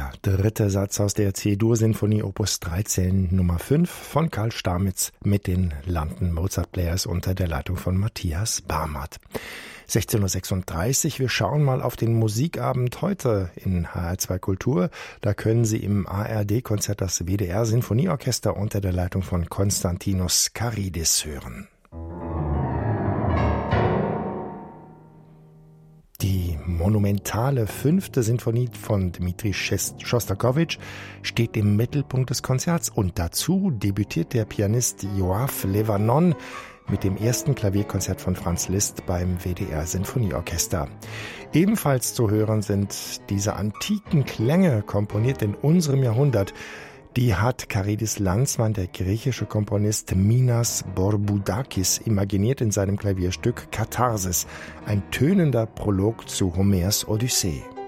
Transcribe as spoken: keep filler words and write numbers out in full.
Der dritte Satz aus der C-Dur-Sinfonie Opus dreizehn Nummer fünf von Karl Stamitz mit den London Mozart Players unter der Leitung von Matthias Barmert. sechzehn Uhr sechsunddreißig, wir schauen mal auf den Musikabend heute in H R zwei Kultur. Da können Sie im A R D-Konzert das W D R-Sinfonieorchester unter der Leitung von Konstantinos Karidis hören. Die monumentale fünfte Sinfonie von Dmitri Schostakowitsch steht im Mittelpunkt des Konzerts und dazu debütiert der Pianist Yoav Levanon mit dem ersten Klavierkonzert von Franz Liszt beim W D R-Sinfonieorchester. Ebenfalls zu hören sind diese antiken Klänge, komponiert in unserem Jahrhundert. Die hat Karidis Landsmann, der griechische Komponist Minas Bourboudakis, imaginiert in seinem Klavierstück Katharsis, ein tönender Prolog zu Homers Odyssee.